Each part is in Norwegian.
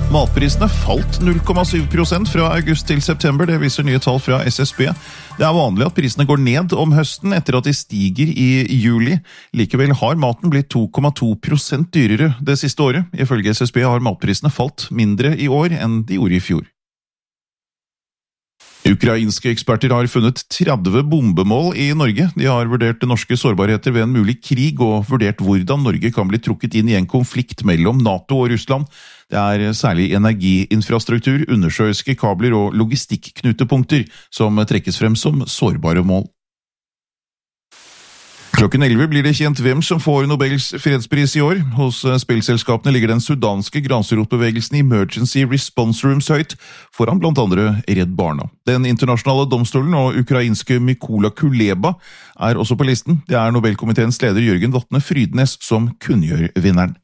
Matprisene falt 0,7% fra august til september, det viser nye tall fra SSB. Det er vanlig at prisene går ned om høsten etter at de stiger i juli. Likevel har maten blitt 2,2% dyrere det siste året. Ifølge SSB har matprisene falt mindre i år enn de gjorde i fjor. Ukrainske eksperter har funnet 30 bombemål i Norge. De har vurdert norske sårbarheter ved en mulig krig og vurdert hvordan Norge kan bli trukket inn i en konflikt mellom NATO og Russland. Det er særlig energiinfrastruktur, undersjøiske kabler og logistikknutepunkter som trekkes frem som sårbare mål. Klokken 11 blir det kjent hvem som får Nobels fredspris i år. Hos spillselskapene ligger den sudanske grasrotbevegelsen Emergency Response Rooms høyt, foran blant andre Redd Barna. Den internasjonale domstolen og ukrainske Mykola Kuleba er også på listen. Det er Nobelkomiteens leder Jørgen Vatne Frydnes som kunngjør vinneren.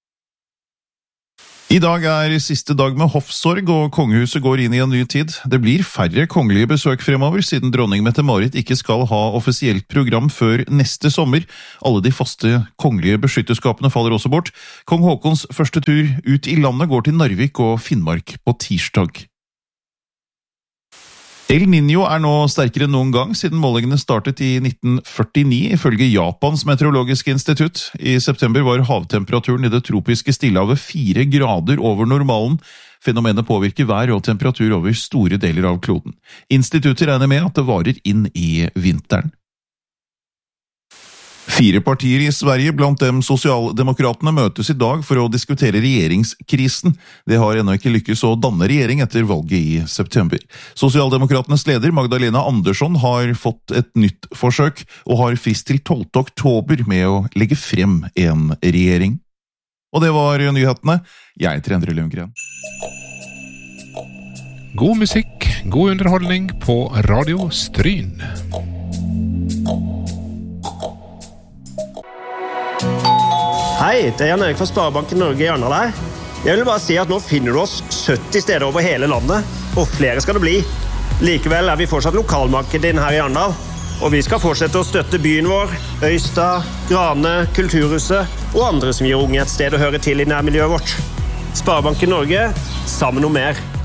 I dag er siste dag med hoffsorg, og kongehuset går inn i en ny tid. Det blir færre kongelige besøk fremover, siden dronning Mette-Marit ikke skal ha offisielt program før neste sommer. Alle de faste kongelige beskytteskapene faller også bort. Kong Haakons første tur ut i landet går til Narvik og Finnmark på tirsdag. El Niño er nå sterkere enn noen gang siden målingene startet i 1949, ifølge Japans meteorologiske institutt. I september var havtemperaturen i det tropiske Stillehavet 4 grader over normalen. Fenomenet påvirker vær og temperatur over store deler av kloden. Instituttet regner med at det varer inn i vinteren. 4 partier i Sverige, blant dem Sosialdemokratene, møtes i dag for å diskutere regjeringskrisen. Det har ennå ikke lykkes å danne regjering etter valget i september. Sosialdemokratenes leder Magdalena Andersson har fått et nytt forsøk, og har frist til 12. oktober med å legge frem en regjering. Og det var nyhetene. Jeg heter Endre Lundgren. God musikk, god underholdning på Radio Stryn. Hei, det er Jan Erik fra Sparebanken Norge i Arendal her. Jeg vil bare si at nå finner du oss 70 steder over hele landet, og flere skal det bli. Likevel er vi fortsatt lokalmarkedet din her i Arendal, og vi skal fortsette å støtte byen vår, Øystad, Grane, Kulturhuset og andre som gir unge et sted å høre til i nærmiljøet vårt. Sparebanken Norge, sammen om mer.